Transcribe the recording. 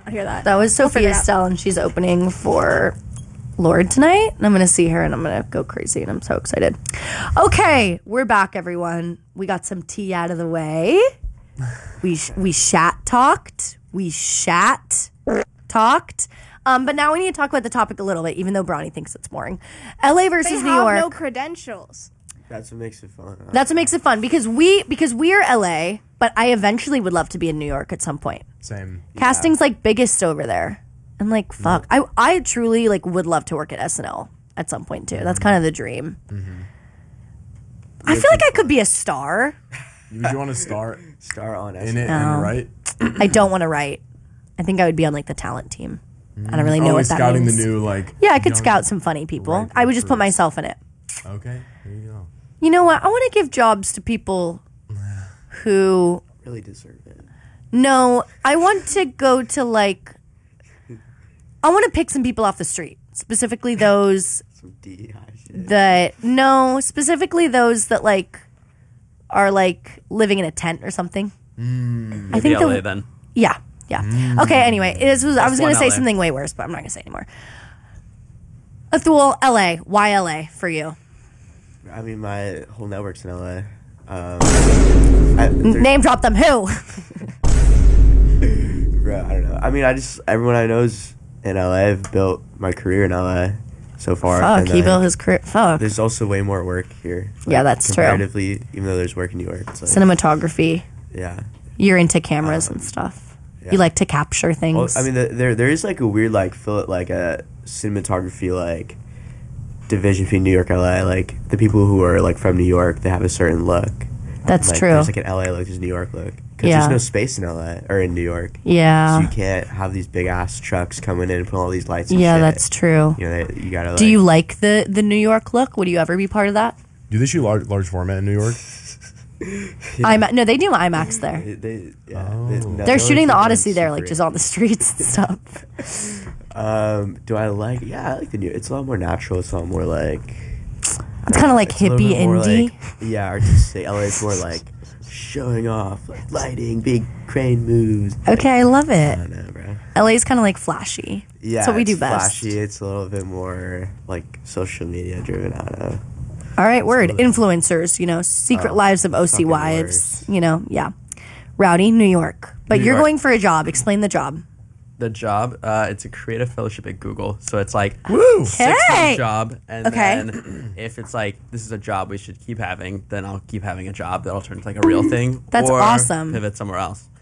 I'll hear that. That was We'll figure Sophia it out. Stell, and she's opening for Lord tonight. And I'm going to see her, and I'm going to go crazy, and I'm so excited. Okay, we're back, everyone. We got some tea out of the way. We shat talked. But now we need to talk about the topic a little bit, even though Bronny thinks it's boring. LA versus They New have York. no credentials. That's what makes it fun. That's what makes it fun because we are LA, but I eventually would love to be in New York at some point. Same. Casting's like biggest over there. And like fuck. I truly like would love to work at SNL at some point too. That's kind of the dream. I feel like I could be a star. Would you want to start Star on in it SNL. and write? I don't want to write. I think I would be on like the talent team. I don't really know what that scouting means. the new like. Yeah, I could young- scout some funny people. Right, I would just put recruits. myself in it. Okay, there you go. You know what? I want to give jobs to people who Really deserve it. No, I want to go to like. I want to pick some people off the street, specifically those Some DEI shit. specifically those that like are like living in a tent or something. I think LA then. Yeah. Okay. Anyway, I was going one to say LA. something way worse, but I'm not going to say anymore. Athul, LA. Why LA for you? I mean, my whole network's in LA. Name drop them. Who? Bro, I don't know. I mean, everyone I know is in LA. I've built my career in LA so far. Fuck. and He then built his career. Fuck. There's also way more work here. Yeah, that's true. comparatively, even though there's work in New York. It's like, Cinematography. yeah. You're into cameras and stuff. yeah. You like to capture things. Well, I mean, there is like a weird like a cinematography like division between New York and LA. Like the people who are like from New York, they have a certain look. That's Like, true. There's like an LA look, there's a New York look. Because Yeah. there's no space in LA or in New York. Yeah. So you can't have these big ass trucks coming in and put all these lights and Yeah, shit. that's true. You know, you gotta like. Do you like the New York look? Would you ever be part of that? Do they shoot large format in New York? No, they do IMAX there. They're shooting the Odyssey there, like just on the streets and stuff. Do I like? Yeah, I like the new. It's a lot more natural. It's a lot more like. It's kind of like It's a little hippie bit more indie. like- yeah, artistic. LA is more like showing off, like lighting, big crane moves. Okay, I love I it. don't know, bro. LA is kind of like flashy. Yeah, That's what we it's do best. Flashy. It's a little bit more like social media driven. I don't know. All right, word. Influencers, secret lives of OC fucking wives, yeah. Rowdy, New York. But New you're York. going for a job. Explain the job. The job, it's a creative fellowship at Google. So it's like Woo! 6 Hey! month job. And Okay. then if it's like, this is a job we should keep having, then I'll keep having a job that'll turn into like a real thing. That's or awesome. Pivot somewhere else.